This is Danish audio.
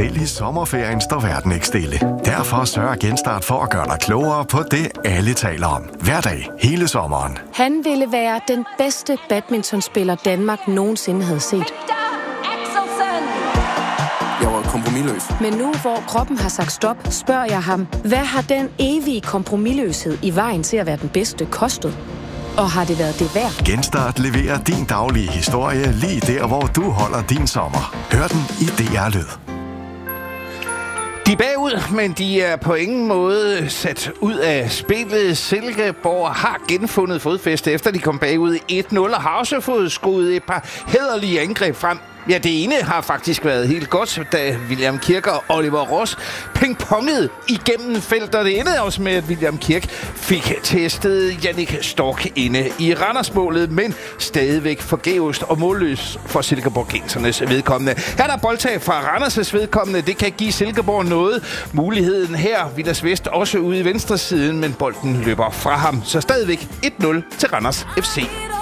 Selv i sommerferien står verden ikke stille. Derfor sørger Genstart for at gøre dig klogere på det, alle taler om. Hver dag, hele sommeren. Han ville være den bedste badmintonspiller, Danmark nogensinde havde set. Jeg var kompromisløs. Men nu, hvor kroppen har sagt stop, spørger jeg ham, hvad har den evige kompromisløshed i vejen til at være den bedste kostet? Og har det været det værd? Genstart leverer din daglige historie lige der, hvor du holder din sommer. Hør den i DR Lyd. De er bagud, men de er på ingen måde sat ud af spillet. Silkeborg har genfundet fodfæste, efter de kom bagud 1-0, og har også fået skudt et par hæderlige angreb frem. Ja, det ene har faktisk været helt godt, da William Kirk og Oliver Ross pingpongede igennem feltet. Det endte også med, at William Kirk fik testet Jannik Stork inde i Randersmålet, men stadigvæk forgæves og målløs for Silkeborgensernes vedkommende. Her er der boldtab fra Randers' vedkommende. Det kan give Silkeborg noget. Muligheden her, Vilas Vest, også ude i venstre siden, men bolden løber fra ham. Så stadigvæk 1-0 til Randers FC.